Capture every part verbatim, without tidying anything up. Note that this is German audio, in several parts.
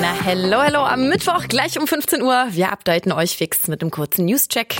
Na, hello, hello, am Mittwoch gleich um fünfzehn Uhr. Wir updaten euch fix mit einem kurzen News-Check.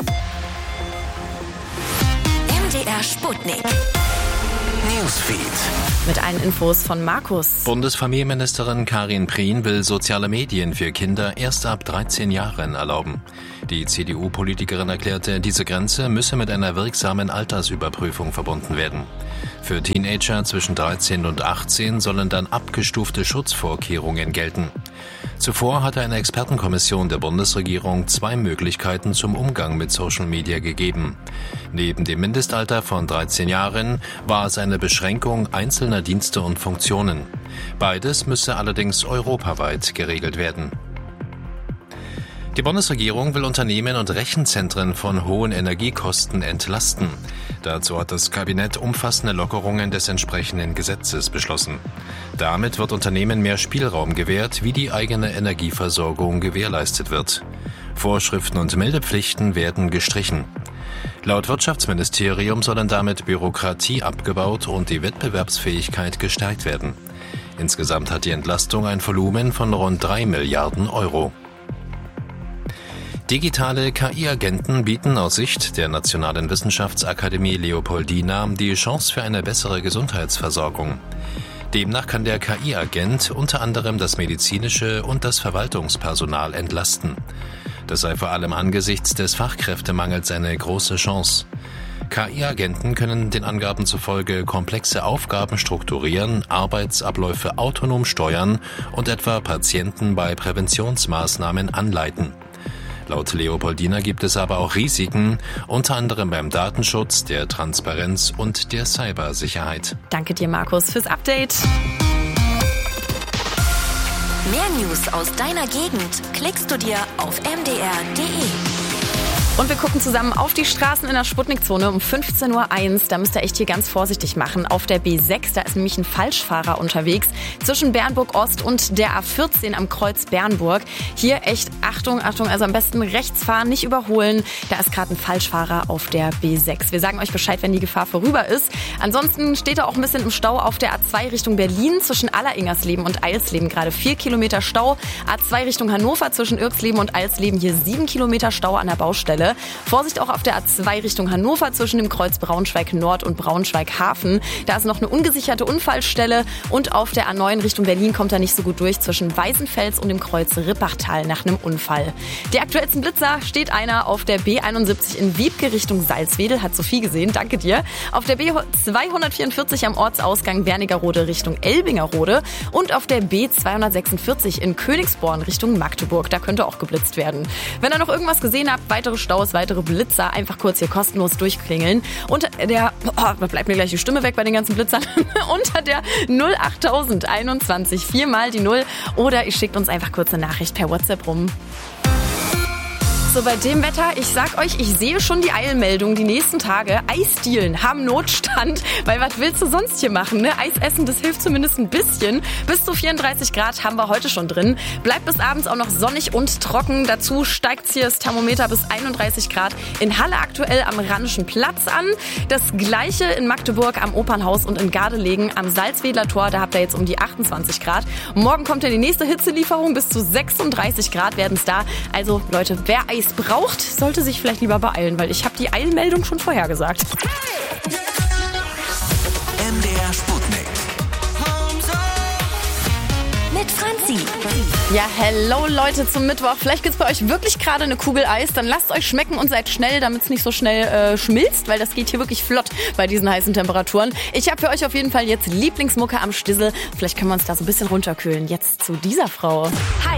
M D R Sputnik. Newsfeed. Mit allen Infos von Markus. Bundesfamilienministerin Karin Prien will soziale Medien für Kinder erst ab dreizehn Jahren erlauben. Die C D U-Politikerin erklärte, diese Grenze müsse mit einer wirksamen Altersüberprüfung verbunden werden. Für Teenager zwischen dreizehn und achtzehn sollen dann abgestufte Schutzvorkehrungen gelten. Zuvor hatte eine Expertenkommission der Bundesregierung zwei Möglichkeiten zum Umgang mit Social Media gegeben. Neben dem Mindestalter von dreizehn Jahren war es eine Beschränkung einzelner Dienste und Funktionen. Beides müsse allerdings europaweit geregelt werden. Die Bundesregierung will Unternehmen und Rechenzentren von hohen Energiekosten entlasten. Dazu hat das Kabinett umfassende Lockerungen des entsprechenden Gesetzes beschlossen. Damit wird Unternehmen mehr Spielraum gewährt, wie die eigene Energieversorgung gewährleistet wird. Vorschriften und Meldepflichten werden gestrichen. Laut Wirtschaftsministerium sollen damit Bürokratie abgebaut und die Wettbewerbsfähigkeit gestärkt werden. Insgesamt hat die Entlastung ein Volumen von rund drei Milliarden Euro. Digitale K I-Agenten bieten aus Sicht der Nationalen Wissenschaftsakademie Leopoldina die Chance für eine bessere Gesundheitsversorgung. Demnach kann der K I-Agent unter anderem das medizinische und das Verwaltungspersonal entlasten. Das sei vor allem angesichts des Fachkräftemangels eine große Chance. K I-Agenten können den Angaben zufolge komplexe Aufgaben strukturieren, Arbeitsabläufe autonom steuern und etwa Patienten bei Präventionsmaßnahmen anleiten. Laut Leopoldina gibt es aber auch Risiken, unter anderem beim Datenschutz, der Transparenz und der Cybersicherheit. Danke dir, Markus, fürs Update. Mehr News aus deiner Gegend klickst du dir auf m d r punkt d e. Und wir gucken zusammen auf die Straßen in der Sputnik-Zone um fünfzehn Uhr eins. Da müsst ihr echt hier ganz vorsichtig machen. Auf der B sechs, da ist nämlich ein Falschfahrer unterwegs zwischen Bernburg Ost und der A vierzehn am Kreuz Bernburg. Hier echt Achtung, Achtung, also am besten rechts fahren, nicht überholen. Da ist gerade ein Falschfahrer auf der B sechs. Wir sagen euch Bescheid, wenn die Gefahr vorüber ist. Ansonsten steht er auch ein bisschen im Stau auf der A zwei Richtung Berlin zwischen Alleringsersleben und Eilsleben. Gerade vier Kilometer Stau. A zwei Richtung Hannover zwischen Irksleben und Eilsleben. Hier sieben Kilometer Stau an der Baustelle. Vorsicht auch auf der A zwei Richtung Hannover zwischen dem Kreuz Braunschweig Nord und Braunschweig Hafen. Da ist noch eine ungesicherte Unfallstelle und auf der A neun Richtung Berlin kommt er nicht so gut durch zwischen Weißenfels und dem Kreuz Rippachtal nach einem Unfall. Die aktuellsten Blitzer steht einer auf der B einundsiebzig in Wiebke Richtung Salzwedel, hat Sophie gesehen, danke dir. Auf der B zweihundertvierundvierzig am Ortsausgang Wernigerode Richtung Elbingerode und auf der B zweihundertsechsundvierzig in Königsborn Richtung Magdeburg. Da könnte auch geblitzt werden. Wenn ihr noch irgendwas gesehen habt, weitere Staus, weitere Blitzer, einfach kurz hier kostenlos durchklingeln. Unter der, oh, da bleibt mir gleich die Stimme weg bei den ganzen Blitzern, unter der null achttausend einundzwanzig, viermal die null oder ihr schickt uns einfach kurz eine Nachricht per WhatsApp rum. So, bei dem Wetter, ich sag euch, ich sehe schon die Eilmeldung die nächsten Tage. Eisdielen haben Notstand, weil was willst du sonst hier machen, ne? Eis essen, das hilft zumindest ein bisschen. Bis zu vierunddreißig Grad haben wir heute schon drin. Bleibt bis abends auch noch sonnig und trocken. Dazu steigt hier das Thermometer bis einunddreißig Grad in Halle aktuell am Rheinischen Platz an. Das gleiche in Magdeburg am Opernhaus und in Gardelegen am Salzwedler Tor. Da habt ihr jetzt um die achtundzwanzig Grad. Morgen kommt ja die nächste Hitzelieferung. Bis zu sechsunddreißig Grad werden es da. Also Leute, wer Eis braucht, sollte sich vielleicht lieber beeilen, weil ich habe die Eilmeldung schon vorhergesagt. M D R Sputnik. Mit Franzi. Ja, hello Leute zum Mittwoch. Vielleicht gibt's bei euch wirklich gerade eine Kugel Eis. Dann lasst euch schmecken und seid schnell, damit es nicht so schnell äh, schmilzt, weil das geht hier wirklich flott bei diesen heißen Temperaturen. Ich habe für euch auf jeden Fall jetzt Lieblingsmucke am Stissel. Vielleicht können wir uns da so ein bisschen runterkühlen. Jetzt zu dieser Frau. Hi.